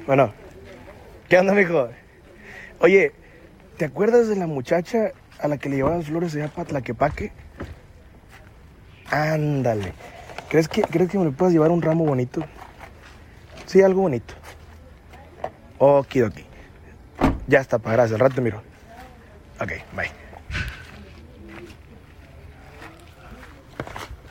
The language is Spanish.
Bueno, ¿qué onda, mijo? Oye, ¿te acuerdas de la muchacha a la que le llevaba las flores allá para Tlaquepaque? Ándale. ¿Crees que me le puedas llevar un ramo bonito? Sí, algo bonito. Okidoki. Ya está, pa, gracias. Al rato te miro. Ok, bye.